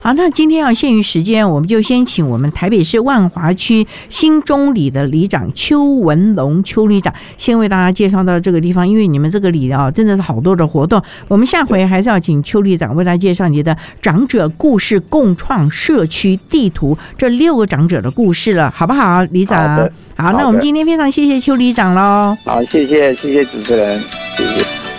好，那今天要限于时间，我们就先请我们台北市万华区新中里的里长邱文龙邱里长先为大家介绍到这个地方，因为你们这个里啊真的是好多的活动，我们下回还是要请邱里长为大家介绍你的长者故事共创社区地图这6个长者的故事了，好不好，里长？好，那我们今天非常谢谢邱里长喽。 好，谢谢主持人，谢谢。